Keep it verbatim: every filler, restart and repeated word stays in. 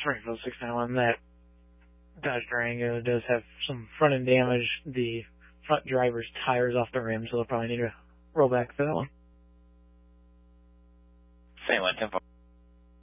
Springfield six nine one. That Dodge Durango does have some front end damage. The front driver's tire's off the rim, so they'll probably need to roll back for that one. Same one, ten four.